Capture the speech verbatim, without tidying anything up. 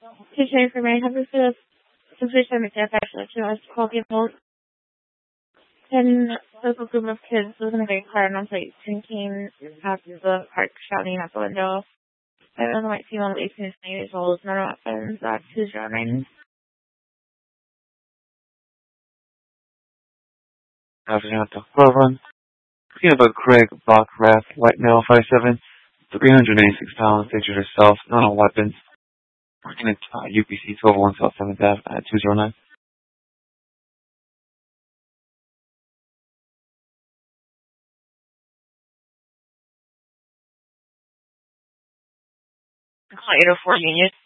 Teacher for my husband for the situation with death actually to us twelve people. Ten local group of kids was in a great car and on site drinking at the park, shouting out the window. I don't know white female eighteen to twenty years old, none of my friends at two zero nine. Afternoon, well run. Speaking about Craig Bachrath, white male, five seven, three hundred eighty-six pounds, injured herself, none on weapons. Working at uh, U P C twelve oh one South seventh Avenue at two zero nine. Call eight oh four Union.